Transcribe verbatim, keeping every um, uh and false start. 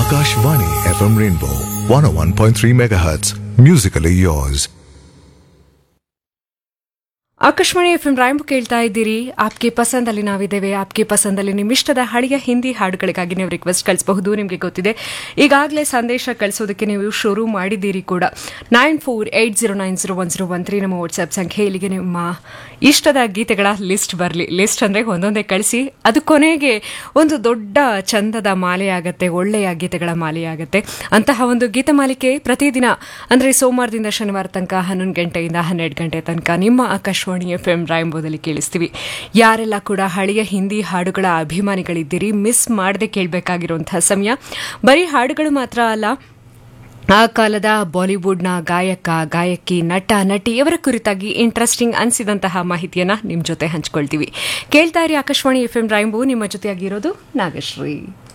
Akashvani F M Rainbow one oh one point three megahertz. Musically yours. Akashvani F M ರಾಯಂಬು ಕೇಳ್ತಾ ಇದ್ದೀರಿ. ಆಪ್ಗೆ ಪಸಂದಲ್ಲಿ ನಾವಿದ್ದೇವೆ. ಆಪ್ಗೆ ಪಸಂದಲ್ಲಿ ನಿಮ್ಮ ಇಷ್ಟದ ಹಳೆಯ ಹಿಂದಿ ಹಾಡುಗಳಿಗಾಗಿ ನೀವು ರಿಕ್ವೆಸ್ಟ್ ಕಳಿಸಬಹುದು. ನಿಮಗೆ ಗೊತ್ತಿದೆ, ಈಗಾಗಲೇ ಸಂದೇಶ ಕಳಿಸೋದಕ್ಕೆ ನೀವು ಶುರು ಮಾಡಿದ್ದೀರಿ ಕೂಡ. Nine four eight zero nine zero one zero one three ನಮ್ಮ ವಾಟ್ಸ್ಆಪ್ ಸಂಖ್ಯೆ. ಇಲ್ಲಿಗೆ ನಿಮ್ಮ ಇಷ್ಟದ ಗೀತೆಗಳ ಲಿಸ್ಟ್ ಬರಲಿ. ಲಿಸ್ಟ್ ಅಂದರೆ ಒಂದೊಂದೇ ಕಳಿಸಿ, ಅದು ಕೊನೆಗೆ ಒಂದು ದೊಡ್ಡ ಚಂದದ ಮಾಲೆಯಾಗತ್ತೆ, ಒಳ್ಳೆಯ ಗೀತೆಗಳ ಮಾಲೆಯಾಗತ್ತೆ. ಅಂತಹ ಒಂದು ಗೀತ ಮಾಲಿಕೆ ಪ್ರತಿದಿನ ಅಂದರೆ ಸೋಮವಾರದಿಂದ ಶನಿವಾರ ತನಕ ಹನ್ನೊಂದು ಗಂಟೆಯಿಂದ ಹನ್ನೆರಡು ಗಂಟೆ ತನಕ ನಿಮ್ಮ ಆಕಾಶವಾಣಿ ಎಫ್ ಎಂ ರಾಯಂಬೋದಲ್ಲಿ ಕೇಳಿಸ್ತೀವಿ. ಯಾರೆಲ್ಲ ಕೂಡ ಹಳೆಯ ಹಿಂದಿ ಹಾಡುಗಳ ಅಭಿಮಾನಿಗಳಿದ್ದೀರಿ, ಮಿಸ್ ಮಾಡದೆ ಕೇಳಬೇಕಾಗಿರುವಂತಹ ಸಮಯ. ಬರೀ ಹಾಡುಗಳು ಮಾತ್ರ ಅಲ್ಲ, ಆ ಕಾಲದ ಬಾಲಿವುಡ್ನ ಗಾಯಕ, ಗಾಯಕಿ, ನಟ, ನಟಿ ಇವರ ಕುರಿತಾಗಿ ಇಂಟ್ರೆಸ್ಟಿಂಗ್ ಅನಿಸಿದಂತಹ ಮಾಹಿತಿಯನ್ನು ನಿಮ್ಮ ಜೊತೆ ಹಂಚ್ಕೊಳ್ತೀವಿ. ಕೇಳ್ತಾ ಇರಿ ಆಕಾಶವಾಣಿ ಎಫ್ ಎಂ ರಾಯಂಬೋ. ನಿಮ್ಮ ಜೊತೆಯಾಗಿರೋದು ನಾಗಶ್ರೀ.